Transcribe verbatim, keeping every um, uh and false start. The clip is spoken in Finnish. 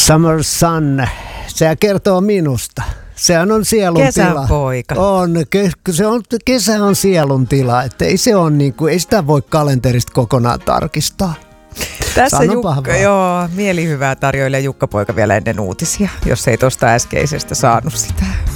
Summer Sun, se kertoo minusta. Sehän on sielun Kesän tila. poika. On, ke- se on, kesä on sielun tila, että ei, se on niinku, ei sitä voi kalenterista kokonaan tarkistaa. Tässä Jukka, joo, mielihyvää tarjoilee Jukka Poika vielä ennen uutisia, jos ei tuosta äskeisestä saanut sitä.